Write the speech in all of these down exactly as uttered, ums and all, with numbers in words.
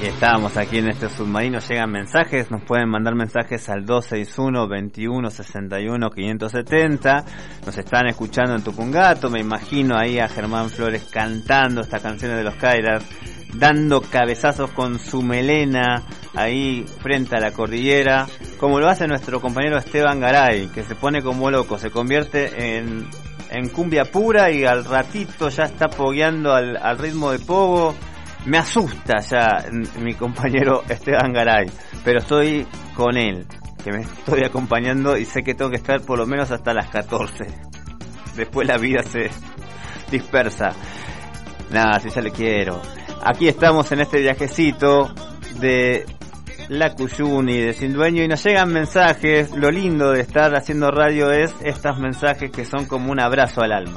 Y estábamos aquí en este submarino, llegan mensajes, nos pueden mandar mensajes al dos seis uno, veintiuno, sesenta y uno, quinientos setenta. Nos están escuchando en Tupungato, me imagino ahí a Germán Flores cantando estas canciones de los Kairas, dando cabezazos con su melena ahí frente a la cordillera, como lo hace nuestro compañero Esteban Garay, que se pone como loco, se convierte en, en cumbia pura y al ratito ya está pogueando al, al ritmo de pogo. Me asusta ya mi compañero Esteban Garay, pero estoy con él, que me estoy acompañando y sé que tengo que estar por lo menos hasta las catorce. Después la vida se dispersa. Nada, si ya le quiero. Aquí estamos en este viajecito de la Cuyuni, de Sin Dueño, y nos llegan mensajes. Lo lindo de estar haciendo radio es estos mensajes que son como un abrazo al alma.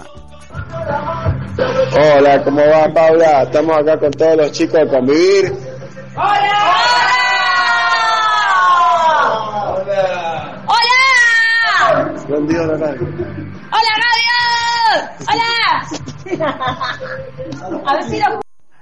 Hola, ¿cómo va, Paula? Estamos acá con todos los chicos de Convivir. ¡Hola! ¡Hola! ¡Hola! Buen día, la radio. ¡Hola, radio! ¡Hola! A ver si lo...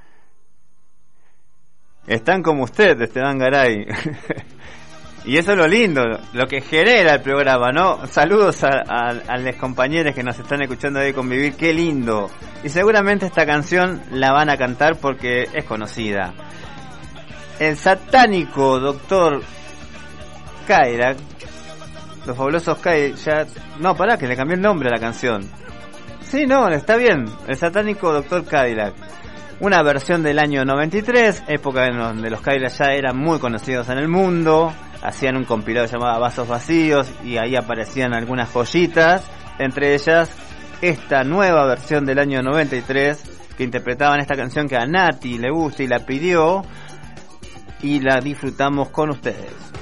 Están como usted, Esteban Garay. Y eso es lo lindo, lo que genera el programa, ¿no? Saludos a, a, a los compañeros que nos están escuchando de Convivir, qué lindo. Y seguramente esta canción la van a cantar porque es conocida. El satánico doctor Cadillac, los fabulosos Cadillac, ya... No, pará, que le cambió el nombre a la canción. Sí, no, está bien, el satánico doctor Cadillac. Una versión del año noventa y tres, época en donde los Cadillac ya eran muy conocidos en el mundo. Hacían un compilado llamado Vasos Vacíos y ahí aparecían algunas joyitas, entre ellas esta nueva versión del año noventa y tres que interpretaban esta canción que a Nati le gusta y la pidió y la disfrutamos con ustedes.